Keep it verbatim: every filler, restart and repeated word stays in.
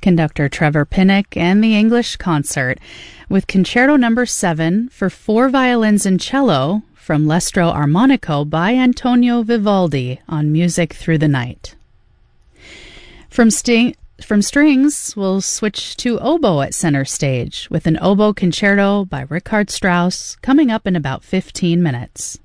conductor Trevor Pinnock and the English Concert with Concerto Number seven for four violins and cello from L'Estro Armonico by Antonio Vivaldi on Music Through the Night. From, sting- from strings, we'll switch to oboe at center stage with an oboe concerto by Richard Strauss coming up in about fifteen minutes.